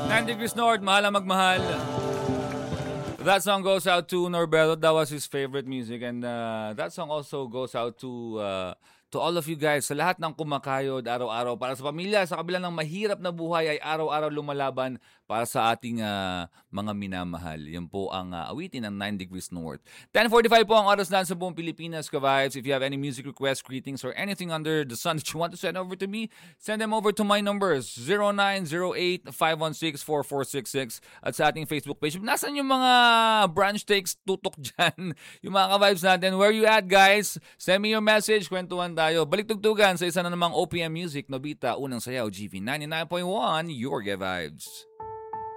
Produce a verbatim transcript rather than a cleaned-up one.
nine Degrees North, mahal ang magmahal. That song goes out to Norberto. That was his favorite music. And uh, that song also goes out to uh, to all of you guys. Sa lahat ng kumakayod araw-araw para sa pamilya, sa kabila ng mahirap na buhay ay araw-araw lumalaban para sa ating uh, mga minamahal. Yan po ang uh, awitin ng nine Degrees North. ten forty-five po ang oras na sa buong Pilipinas, ka-vibes. If you have any music requests, greetings, or anything under the sun that you want to send over to me, send them over to my numbers, zero nine zero eight, five one six, four four six six at sa ating Facebook page. Nasaan yung mga branch takes tutok dyan? Yung mga ka-vibes natin. Where you at, guys? Send me your message. Kwentuhan tayo. Balik tugtugan sa isa na namang O P M Music, Nobita, Unang Sayaw, G V ninety-nine point one, your Get Vibes.